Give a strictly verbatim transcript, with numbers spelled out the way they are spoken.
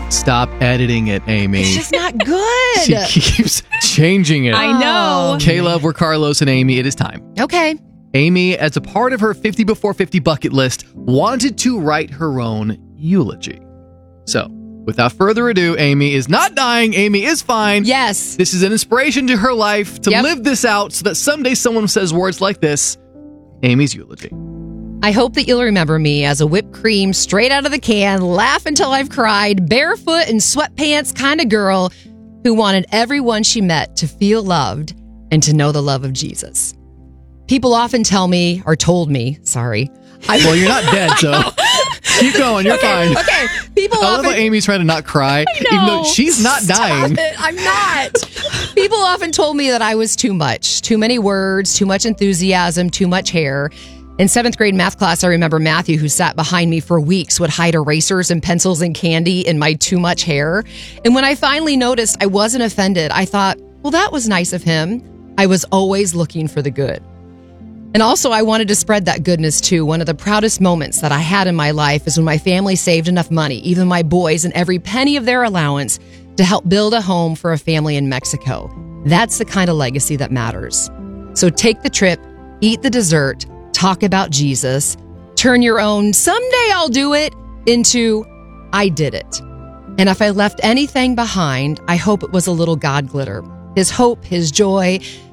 Stop editing it, Amy. It's just not good. She keeps changing it. I know. Caleb, we're Carlos and Amy. It is time. Okay. Amy, as a part of her fifty before fifty bucket list, wanted to write her own eulogy. So, without further ado, Amy is not dying. Amy is fine. Yes. This is an inspiration to her life to Yep. live this out so that someday someone says words like this. Amy's eulogy. I hope that you'll remember me as a whipped cream straight out of the can, laugh until I've cried, barefoot and sweatpants kind of girl who wanted everyone she met to feel loved and to know the love of Jesus. People often tell me, or told me, sorry. I, Well, you're not dead, so keep going. You're okay, fine. Okay, people I love often... how Amy's trying to not cry, I even though know. she's not Stop dying. it. I'm not. People often told me that I was too much, too many words, too much enthusiasm, too much hair. In seventh grade math class, I remember Matthew, who sat behind me for weeks, would hide erasers and pencils and candy in my too much hair. And when I finally noticed I wasn't offended, I thought, well, that was nice of him. I was always looking for the good. And also, I wanted to spread that goodness too. One of the proudest moments that I had in my life is when my family saved enough money, even my boys and every penny of their allowance, to help build a home for a family in Mexico. That's the kind of legacy that matters. So take the trip, eat the dessert, talk about Jesus, turn your own "someday I'll do it" into "I did it." And if I left anything behind, I hope it was a little God glitter. His hope, his joy,